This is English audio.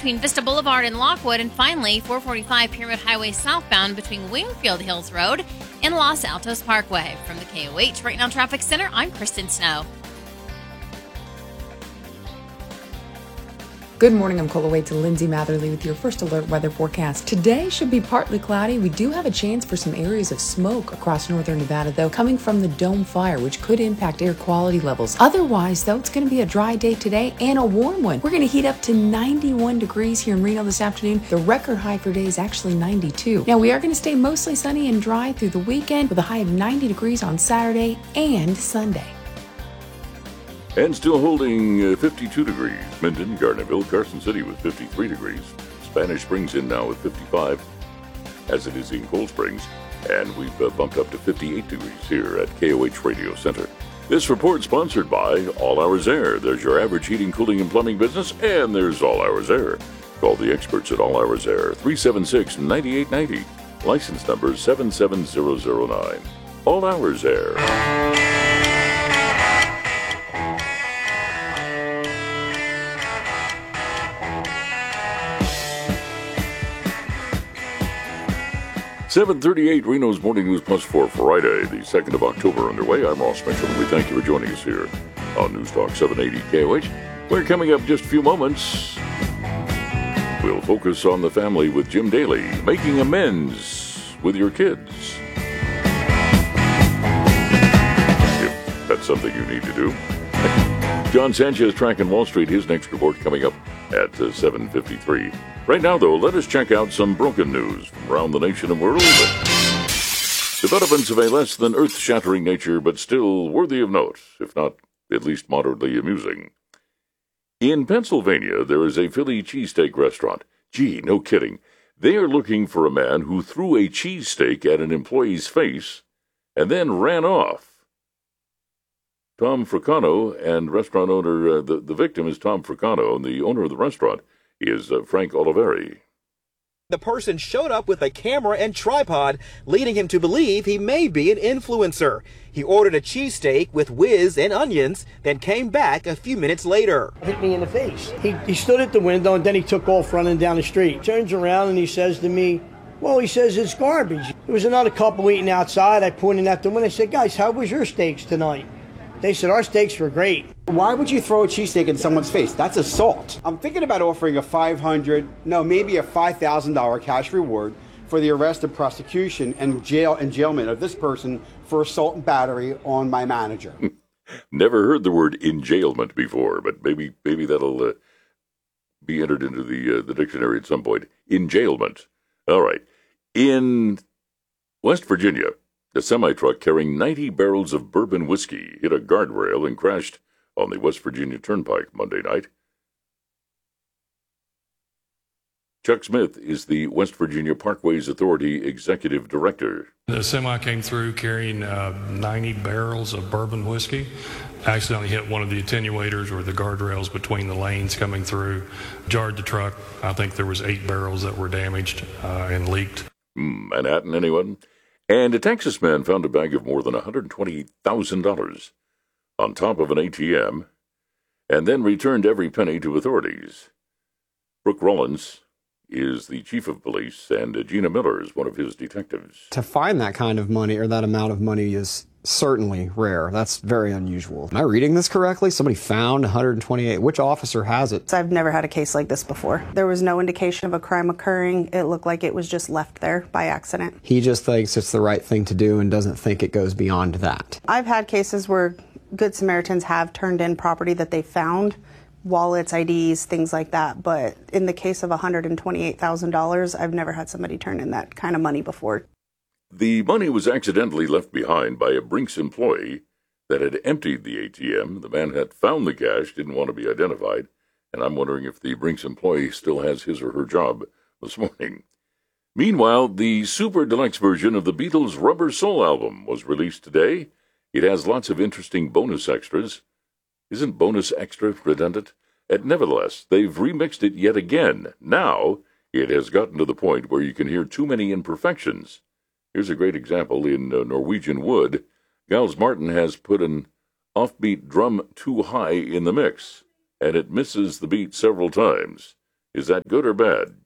between Vista Boulevard and Lockwood, and finally 445 Pyramid Highway southbound between Wingfield Hills Road and Los Altos Parkway. From the KOH Right Now Traffic Center, I'm Kristen Snow. Good morning, I'm Cola Wade to Lindsay Matherly with your first alert weather forecast. Today should be partly cloudy. We do have a chance for some areas of smoke across northern Nevada, though, coming from the Dome Fire, which could impact air quality levels. Otherwise, though, it's going to be a dry day today and a warm one. We're going to heat up to 91 degrees here in Reno this afternoon. The record high for today is actually 92. Now, we are going to stay mostly sunny and dry through the weekend with a high of 90 degrees on Saturday and Sunday. And still holding 52 degrees. Minden, Gardnerville, Carson City with 53 degrees. Spanish Springs in now with 55, as it is in Cold Springs. And we've bumped up to 58 degrees here at KOH Radio Center. This report sponsored by All Hours Air. There's your average heating, cooling, and plumbing business, and there's All Hours Air. Call the experts at All Hours Air, 376-9890. License number 77009. All Hours Air. 7:38 Reno's Morning News Plus for Friday, the 2nd of October underway. I'm Ross Mitchell, and we thank you for joining us here on News Talk 780 KOH. We're coming up just a few moments. We'll focus on the family with Jim Daly, making amends with your kids. If that's something you need to do. John Sanchez tracking Wall Street, his next report coming up at 7:53. Right now, though, let us check out some broken news from around the nation and world. Developments of a less than earth-shattering nature, but still worthy of note, if not at least moderately amusing. In Pennsylvania, there is a Philly cheesesteak restaurant. Gee, no kidding. They are looking for a man who threw a cheesesteak at an employee's face and then ran off. Tom Fricano and restaurant owner, the victim is Tom Fricano, and the owner of the restaurant is Frank Oliveri. The person showed up with a camera and tripod, leading him to believe he may be an influencer. He ordered a cheesesteak with whiz and onions, then came back a few minutes later. Hit me in the face. He stood at the window, and then he took off running down the street. Turns around and he says to me, well, he says it's garbage. There was another couple eating outside. I pointed at the window. I said, guys, how was your steaks tonight? They said, our steaks were great. Why would you throw a cheesesteak in someone's face? That's assault. I'm thinking about offering a maybe a $5,000 cash reward for the arrest and prosecution and enjailment of this person for assault and battery on my manager. Never heard the word enjailment before, but maybe that'll be entered into the dictionary at some point. Enjailment. All right. In West Virginia, a semi-truck carrying 90 barrels of bourbon whiskey hit a guardrail and crashed on the West Virginia Turnpike Monday night. Chuck Smith is the West Virginia Parkways Authority Executive Director. The semi came through carrying 90 barrels of bourbon whiskey. Accidentally hit one of the attenuators or the guardrails between the lanes coming through. Jarred the truck. I think there was 8 barrels that were damaged and leaked. Manhattan, anyone? And a Texas man found a bag of more than $128,000 on top of an ATM and then returned every penny to authorities. Brooke Rollins is the chief of police, and Gina Miller is one of his detectives. To find that kind of money or that amount of money is certainly rare. That's very unusual. Am I reading this correctly? Somebody found 128. Which officer has it? I've never had a case like this before. There was no indication of a crime occurring. It looked like it was just left there by accident. He just thinks it's the right thing to do and doesn't think it goes beyond that. I've had cases where Good Samaritans have turned in property that they found, wallets, IDs, things like that. But in the case of $128,000, I've never had somebody turn in that kind of money before. The money was accidentally left behind by a Brinks employee that had emptied the ATM. The man had found the cash, didn't want to be identified, and I'm wondering if the Brinks employee still has his or her job this morning. Meanwhile, the Super Deluxe version of the Beatles' Rubber Soul album was released today. It has lots of interesting bonus extras. Isn't bonus extra redundant? And nevertheless, they've remixed it yet again. Now, it has gotten to the point where you can hear too many imperfections. Here's a great example in Norwegian Wood. Giles Martin has put an offbeat drum too high in the mix, and it misses the beat several times. Is that good or bad?